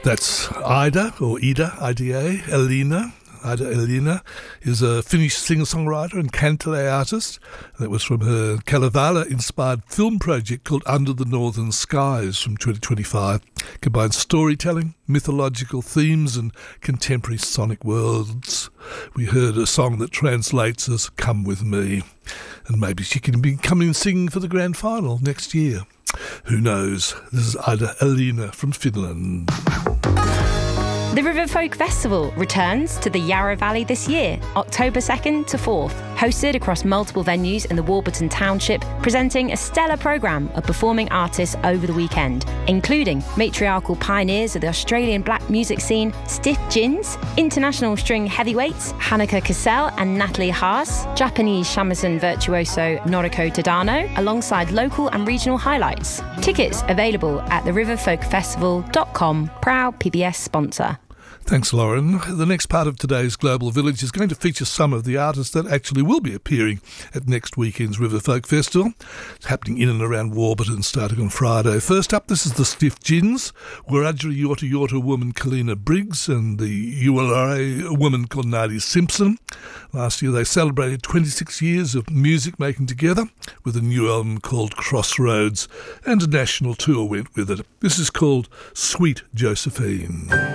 That's Ida, or Ida, I-D-A, Elina. Ida Elina is a Finnish singer-songwriter and cantilé artist. That was from her Kalevala-inspired film project called Under the Northern Skies from 2025. Combines storytelling, mythological themes and contemporary sonic worlds. We heard a song that translates as Come With Me. And maybe she can be coming and singing for the grand final next year. Who knows? This is Ida Elina from Finland. The River Folk Festival returns to the Yarra Valley this year, October 2nd to 4th. Hosted across multiple venues in the Warburton Township, presenting a stellar programme of performing artists over the weekend, including matriarchal pioneers of the Australian black music scene, Stiff Gins, international string heavyweights, Hanneke Cassell and Natalie Haas, Japanese shamisen virtuoso Noriko Tadano, alongside local and regional highlights. Tickets available at theriverfolkfestival.com, proud PBS sponsor. Thanks, Lauren. The next part of today's Global Village is going to feature some of the artists that actually will be appearing at next weekend's River Folk Festival. It's happening in and around Warburton starting on Friday. First up, this is the Stiff Gins, Wiradjuri Yorta Yorta woman Kalina Briggs and the ULRA woman called Nadia Simpson. Last year they celebrated 26 years of music making together with a new album called Crossroads, and a national tour went with it. This is called Sweet Josephine.